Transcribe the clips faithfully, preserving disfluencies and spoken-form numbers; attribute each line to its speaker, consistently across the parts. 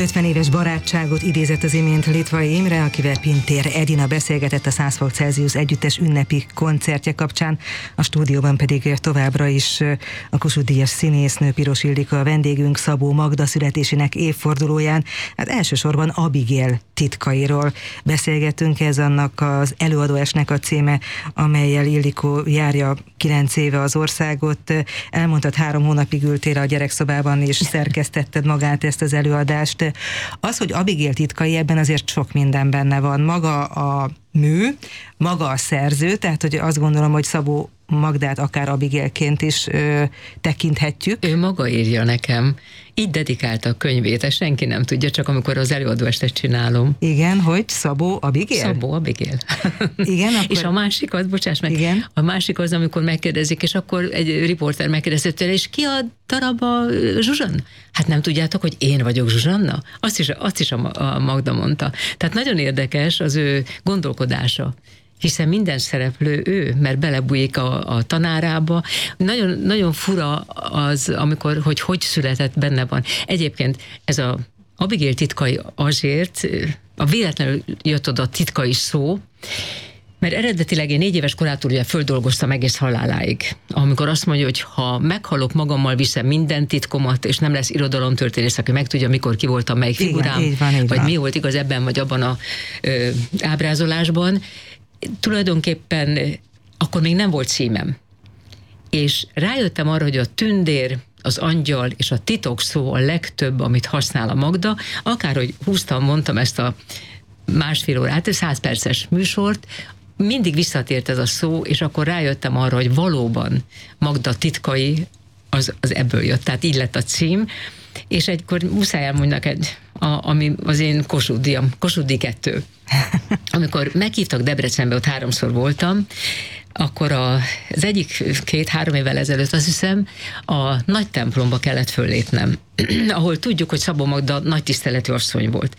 Speaker 1: ötven éves barátságot idézett az imént Litvai Imre, akivel Pintér Edina beszélgetett a száz fok Celsius együttes ünnepi koncertje kapcsán. A stúdióban pedig továbbra is a Kossuth-díjas színésznő Piros Ildikó a vendégünk, Szabó Magda születésének évfordulóján. Hát elsősorban Abigail titkairól beszélgetünk, ez annak az előadóesnek a címe, amellyel Ildikó járja kilenc éve az országot. Elmondtad, három hónapig ültél a gyerekszobában és szerkesztetted magát ezt az előadást. Az, hogy Abigail titkai, ebben azért sok minden benne van. Maga a mű, maga a szerző, tehát hogy azt gondolom, hogy Szabó Magdát akár Abigailként is ö, tekinthetjük.
Speaker 2: Ő maga írja nekem, így dedikálta a könyvét, ezt senki nem tudja, csak amikor az előadóestet csinálom.
Speaker 1: Igen, hogy Szabó Abigail?
Speaker 2: Szabó Abigail.
Speaker 1: Igen, akkor...
Speaker 2: És a másik az, bocsáss meg,
Speaker 1: igen?
Speaker 2: A másik az, amikor megkérdezik, és akkor egy riporter megkérdezett tőle, és ki a darab a Zsuzsanna? Hát nem tudjátok, hogy én vagyok Zsuzsanna? Azt is, azt is a, a Magda mondta. Tehát nagyon érdekes az ő gondolkodása, hiszen minden szereplő ő, mert belebújik a, a tanárába. Nagyon, nagyon fura az, amikor, hogy hogy született, benne van. Egyébként ez a Abigail titkai azért, a véletlenül jött oda a titkai szó, mert eredetileg én négy éves korától ugye földolgoztam egész haláláig. Amikor azt mondja, hogy ha meghalok, magammal viszem minden titkomat, és nem lesz irodalomtörténész, aki megtudja, mikor ki voltam, melyik figurám,
Speaker 1: igen, így van, így
Speaker 2: vagy
Speaker 1: van.
Speaker 2: mi volt igaz ebben, vagy abban a ö, ábrázolásban. Tulajdonképpen akkor még nem volt címem. És rájöttem arra, hogy a tündér, az angyal és a titok szó a legtöbb, amit használ a Magda. Akárhogy húztam, mondtam ezt a másfél órát, száz perces műsort, mindig visszatért ez a szó, és akkor rájöttem arra, hogy valóban Magda titkai az, az ebből jött. Tehát így lett a cím, és egykor muszáj elmondjak egy, a, ami az én Kossuth-díjam, Kossuth-díj kettő. Amikor meghívtak Debrecenbe, ott háromszor voltam, akkor a, az egyik két-három évvel ezelőtt, azt hiszem, a nagy templomba kellett föllépnem, ahol tudjuk, hogy Szabó Magda nagy tiszteletű asszony volt.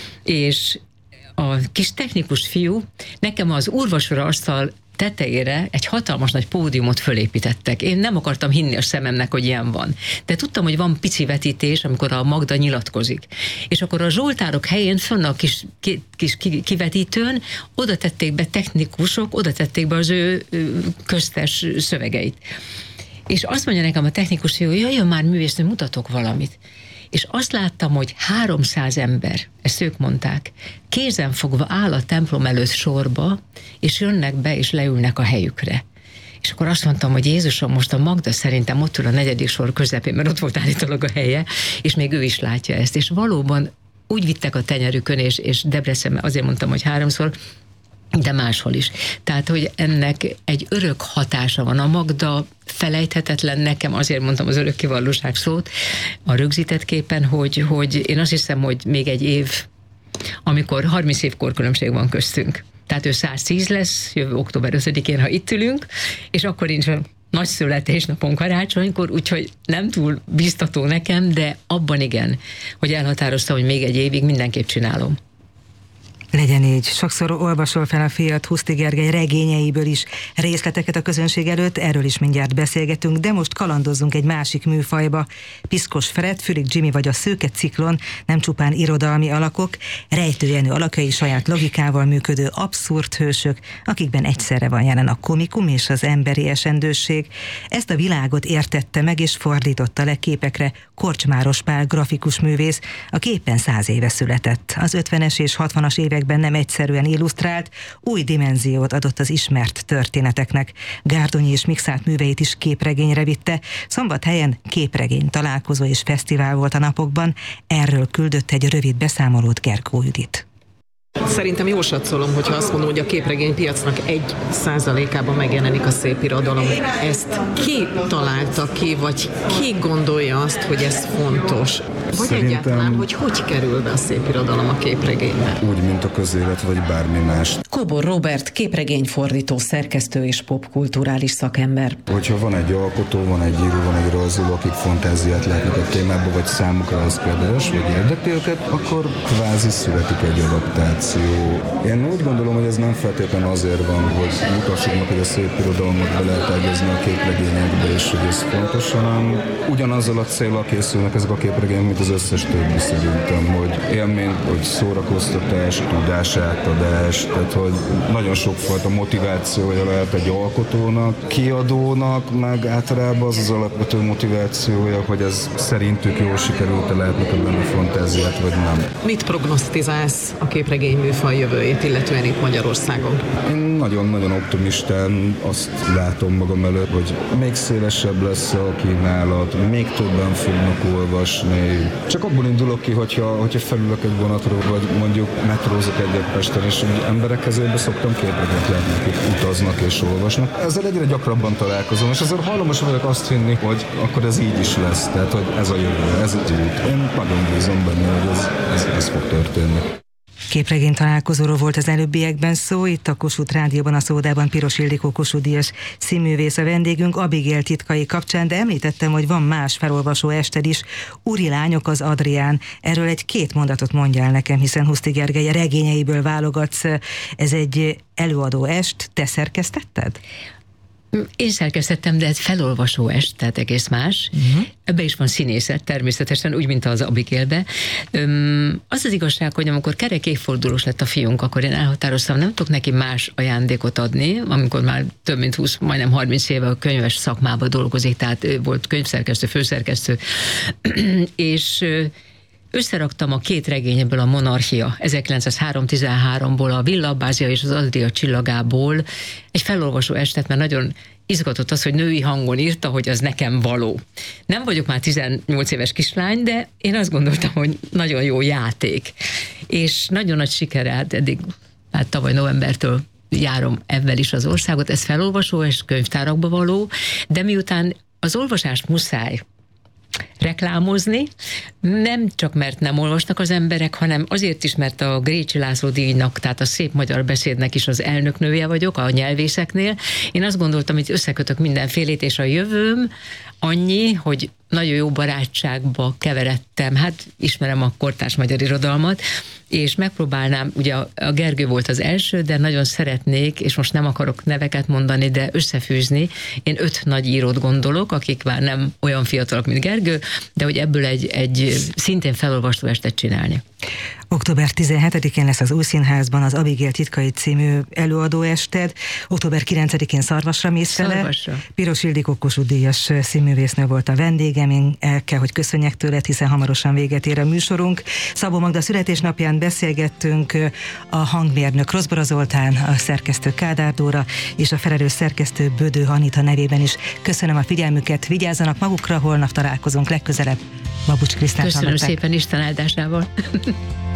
Speaker 2: És a kis technikus fiú nekem az úrvacsora asztal tetejére egy hatalmas nagy pódiumot fölépítettek. Én nem akartam hinni a szememnek, hogy ilyen van. De tudtam, hogy van pici vetítés, amikor a Magda nyilatkozik. És akkor a zsoltárok helyén, fönn a kis, kis kivetítőn oda tették be technikusok, oda tették be az ő köztes szövegeit. És azt mondja nekem a technikus, hogy jöjjön már művésznő, mutatok valamit. És azt láttam, hogy háromszáz ember, ezt ők mondták, kézenfogva áll a templom előtt sorba, és jönnek be, és leülnek a helyükre. És akkor azt mondtam, hogy Jézusom, most a Magda szerintem ott ül a negyedik sor közepén, mert ott volt állítólag a helye, és még ő is látja ezt. És valóban úgy vittek a tenyerükön, és, és Debrecenben, azért mondtam, hogy háromszor, de máshol is. Tehát, hogy ennek egy örök hatása van. A Magda felejthetetlen, nekem azért mondtam az örökkévalóság szót a rögzített képen, hogy, hogy én azt hiszem, hogy még egy év, amikor harminc év korkülönbség van köztünk. Tehát ő száz tíz lesz, jövő október ötödikén, ha itt ülünk, és akkor nincs nagy születésnapon karácsonykor, úgyhogy nem túl biztató nekem, de abban igen, hogy elhatároztam, hogy még egy évig mindenképp csinálom.
Speaker 1: Legyen így. Sokszor olvasol fel a fiat Huszti Gergely regényeiből is részleteket a közönség előtt, erről is mindjárt beszélgetünk, de most kalandozzunk egy másik műfajba. Piszkos Fred, Fülig Jimmy vagy a Szőke Ciklon nem csupán irodalmi alakok, Rejtő Jenő alakjai saját logikával működő abszurd hősök, akikben egyszerre van jelen a komikum és az emberi esendősség. Ezt a világot értette meg és fordította le képekre Korcsmáros Pál grafikus művész, aki éppen száz éve született. Az ötvenes és hatvanas években nem egyszerűen illusztrált, új dimenziót adott az ismert történeteknek. Gárdonyi és Mikszáth műveit is képregényre vitte. Szombathelyen képregény találkozó és fesztivál volt a napokban. Erről küldött egy rövid beszámolót Gerkó Judit.
Speaker 3: Szerintem jól satszolom, hogyha azt mondom, hogy a képregénypiacnak egy százalékában megjelenik a szép irodalom. Ezt ki találta ki, vagy ki gondolja azt, hogy ez fontos? Vagy
Speaker 4: Szerintem
Speaker 3: egyáltalán, hogy hogy kerül be a szép irodalom a képregénybe?
Speaker 4: Úgy, mint a közélet, vagy bármi más. Kóbor Róbert képregényfordító, szerkesztő és popkulturális szakember.
Speaker 5: Hogyha van egy alkotó, van egy író, van egy rajzoló, akik fantáziát látnak a témába, vagy számukra az kedves, vagy érdekli őket, akkor kvázi születik egy adaptáció. Én úgy gondolom, hogy ez nem feltétlenül azért van, hogy mutassuk meg, hogy a szép irodalmat be lehet ágyazni a képregényekbe, és hogy ez fontos, hanem ugyanazzal a céllal készülnek ezek a képregények, mint az összes többi szerintem, hogy élmény, hogy szórakoztatás, tudásátadás, tehát hogy nagyon sokfajta motivációja lehet egy alkotónak, kiadónak, meg általában az az alapvető motivációja, hogy ez szerintük jól sikerült, lehetnek ebben a fantáziát, vagy nem.
Speaker 3: Mit prognosztizálsz a képregény műfaj jövőjét, illetően itt Magyarországon?
Speaker 5: Én nagyon-nagyon optimistán azt látom magam előtt, hogy még szélesebb lesz a kínálat, még többen fognak olvasni. Csak abból indulok ki, hogyha, hogyha felülök egy vonatról, vagy mondjuk metrózok egyet Pesten, és emberek kezébe szoktam képregényt látni, akik utaznak és olvasnak. Ezzel egyre gyakrabban találkozom, és ezzel hajlamos vagyok azt hinni, hogy akkor ez így is lesz, tehát hogy ez a jövő, ez egy út. Én nagyon bízom benne, hogy ez, ez, ez fog történni.
Speaker 1: Képregény találkozóról volt az előbbiekben szó, itt a Kossuth Rádióban, a Szódában Piros Ildikó Kossuth-díjas színművész a vendégünk Abigail titkai kapcsán, de említettem, hogy van más felolvasó ested is, Uri lányok az Adrián. Erről egy két mondatot mondja el nekem, hiszen Huszti Gergely regényeiből válogatsz. Ez egy előadó est, te szerkesztetted?
Speaker 2: Én szerkesztettem, de ez felolvasó est, tehát egész más. Uh-huh. Ebbe is van színészet, természetesen, úgy, mint az Abigailbe. Öm, az az igazság, hogy amikor kerek évfordulós lett a fiunk, akkor én elhatároztam, nem tudok neki más ajándékot adni, amikor már több mint húsz, majdnem harminc éve a könyves szakmába dolgozik, tehát volt könyvszerkesztő, főszerkesztő, és összeraktam a két regényebből, a Monarchia ezerkilencszázhárom tizenháromból, a Villa Abbázia és az Adria csillagából egy felolvasó estet, mert nagyon izgatott az, hogy női hangon írta, hogy az nekem való. Nem vagyok már tizennyolc éves kislány, de én azt gondoltam, hogy nagyon jó játék. És nagyon nagy sikere, hát eddig, hát tavaly novembertől járom ebben is az országot, ez felolvasó és könyvtárakba való, de miután az olvasást muszáj reklámozni, nem csak mert nem olvasnak az emberek, hanem azért is, mert a Grécsi László díjnak, tehát a Szép Magyar Beszédnek is az elnöknője vagyok, a nyelvészeknél. Én azt gondoltam, hogy összekötök mindenfélét, és a jövőm annyi, hogy nagyon jó barátságba keveredtem, hát ismerem a kortárs magyar irodalmat, és megpróbálnám, ugye a Gergő volt az első, de nagyon szeretnék, és most nem akarok neveket mondani, de összefűzni. Én öt nagy írót gondolok, akik már nem olyan fiatalok, mint Gergő, de hogy ebből egy, egy szintén felolvasó estet csinálni.
Speaker 1: október tizenhetedikén lesz az Új Színházban az Abigail titkai című előadóested, október kilencedikén Szarvasra mész vele. Piros Ildikó Kossuth-díjas színművésznő volt a vendégem, én el kell, hogy köszönjek tőled, hiszen hamarosan véget ér a műsorunk. Szabó Magda születésnapján beszélgettünk, a hangmérnök Rozbora Zoltán, a szerkesztő Kádár Dóra és a felelős szerkesztő Bödő Anita nevében is köszönöm a figyelmüket, vigyázzanak magukra, holnap találkozunk legközelebb. Babucs Krisztát
Speaker 2: Köszönöm
Speaker 1: hallották.
Speaker 2: szépen, Isten áldásával.